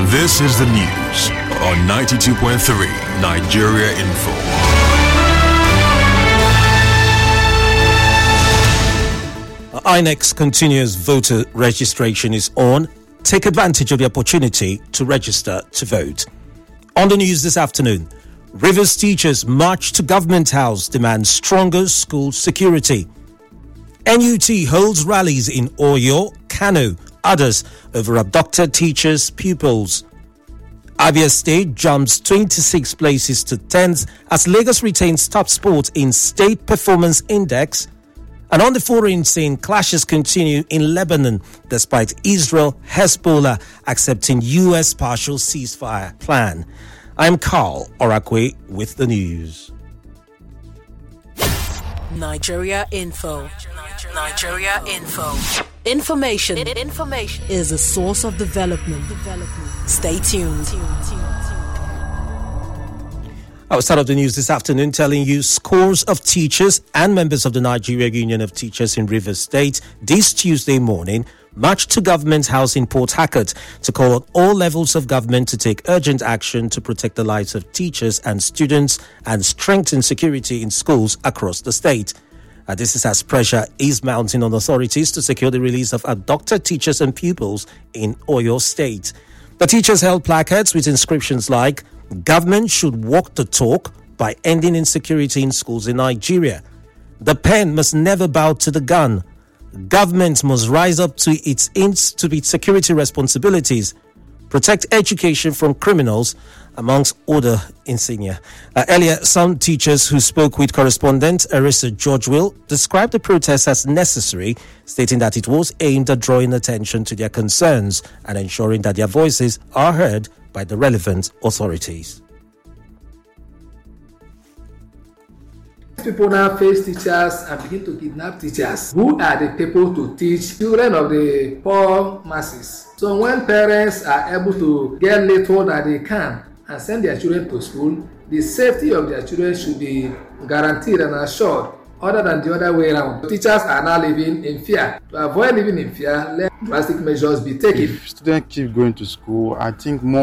This is the news on 92.3 Nigeria Info. INEC's continuous voter registration is on. Take advantage of the opportunity to register to vote. On the news this afternoon, Rivers teachers march to Government House, demand stronger school security. NUT holds rallies in Oyo, Kano, others over abducted teachers' pupils. Abia State jumps 26 places to 10th as Lagos retains top spot in State Performance Index. And on the foreign scene, clashes continue in Lebanon despite Israel Hezbollah accepting U.S. partial ceasefire plan. I'm Carl Orakwe with the news. Nigeria Info. Nigeria Info. Information is a source of development. Stay tuned. I will start off the news this afternoon telling you scores of teachers and members of the Nigeria Union of Teachers in Rivers State this Tuesday morning marched to Government House in Port Harcourt to call on all levels of government to take urgent action to protect the lives of teachers and students and strengthen security in schools across the state. This is as pressure is mounting on authorities to secure the release of abducted teachers and pupils in Oyo State. The teachers held placards with inscriptions like, "Government should walk the talk by ending insecurity in schools in Nigeria. The pen must never bow to the gun. Government must rise up to its security responsibilities. Protect education from criminals," amongst other insignia. Earlier, some teachers who spoke with correspondent Arisa George-Will described the protest as necessary, stating that it was aimed at drawing attention to their concerns and ensuring that their voices are heard by the relevant authorities. People now face teachers and begin to kidnap teachers. Who are the people to teach children of the poor masses? So when parents are able to get little that they can and send their children to school, the safety of their children should be guaranteed and assured, other than the other way around. Teachers are now living in fear. To avoid living in fear, let drastic measures be taken. If students keep going to school, I think more